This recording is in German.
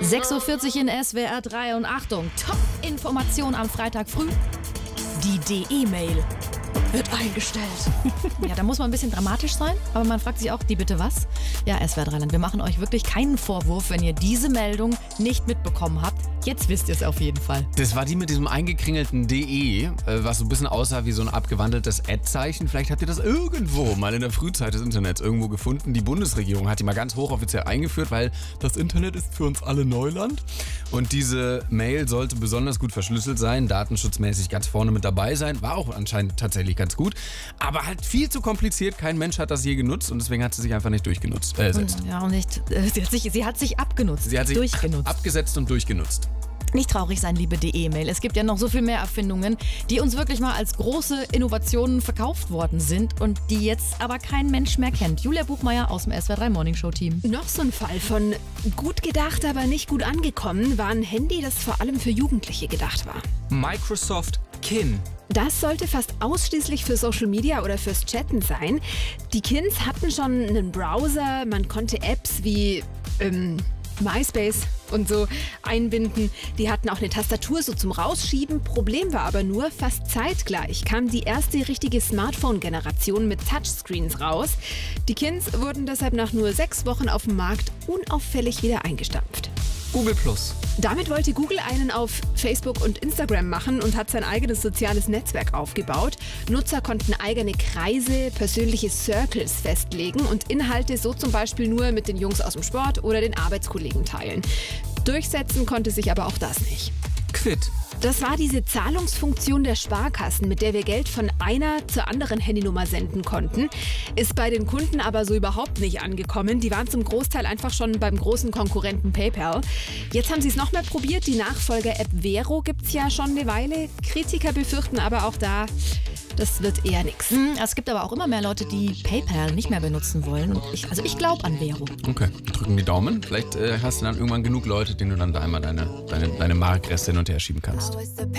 6:40 Uhr in SWR 3 und Achtung, Top-Information am Freitag früh. Die DE-Mail wird eingestellt. Ja, da muss man ein bisschen dramatisch sein, aber man fragt sich auch, die bitte was? Ja, SWR 3 Land, wir machen euch wirklich keinen Vorwurf, wenn ihr diese Meldung nicht mitbekommen habt. Jetzt wisst ihr es auf jeden Fall. Das war die mit diesem eingekringelten DE, was so ein bisschen aussah wie so ein abgewandeltes Ad-Zeichen. Vielleicht habt ihr das irgendwo mal in der Frühzeit des Internets irgendwo gefunden. Die Bundesregierung hat die mal ganz hochoffiziell eingeführt, weil das Internet ist für uns alle Neuland. Und diese Mail sollte besonders gut verschlüsselt sein, datenschutzmäßig ganz vorne mit dabei sein. War auch anscheinend tatsächlich ganz gut. Aber halt viel zu kompliziert. Kein Mensch hat das je genutzt und deswegen hat sie sich einfach nicht durchgenutzt. Ja, und nicht. Sie hat sich abgenutzt. Sie hat sich durchgenutzt. Abgesetzt und durchgenutzt. Nicht traurig sein, liebe DE-Mail. Es gibt ja noch so viel mehr Erfindungen, die uns wirklich mal als große Innovationen verkauft worden sind und die jetzt aber kein Mensch mehr kennt. Julia Buchmeier aus dem SWR 3 Morning Show Team. Noch so ein Fall von gut gedacht, aber nicht gut angekommen, war ein Handy, das vor allem für Jugendliche gedacht war. Microsoft Kin. Das sollte fast ausschließlich für Social Media oder fürs Chatten sein. Die Kids hatten schon einen Browser, man konnte Apps wie MySpace und so einbinden. Die hatten auch eine Tastatur so zum Rausschieben. Problem war aber nur, fast zeitgleich kam die erste richtige Smartphone-Generation mit Touchscreens raus. Die Kids wurden deshalb nach nur 6 Wochen auf dem Markt unauffällig wieder eingestampft. Google Plus. Damit wollte Google einen auf Facebook und Instagram machen und hat sein eigenes soziales Netzwerk aufgebaut. Nutzer konnten eigene Kreise, persönliche Circles festlegen und Inhalte so zum Beispiel nur mit den Jungs aus dem Sport oder den Arbeitskollegen teilen. Durchsetzen konnte sich aber auch das nicht. Quid. Das war diese Zahlungsfunktion der Sparkassen, mit der wir Geld von einer zur anderen Handynummer senden konnten. Ist bei den Kunden aber so überhaupt nicht angekommen. Die waren zum Großteil einfach schon beim großen Konkurrenten PayPal. Jetzt haben sie es nochmal probiert. Die Nachfolger-App Vero gibt es ja schon eine Weile. Kritiker befürchten aber auch da, das wird eher nichts. Es gibt aber auch immer mehr Leute, die PayPal nicht mehr benutzen wollen. Und ich glaube an Vero. Okay, drücken die Daumen. Vielleicht hast du dann irgendwann genug Leute, denen du dann da einmal deine Markreste hin und her schieben kannst.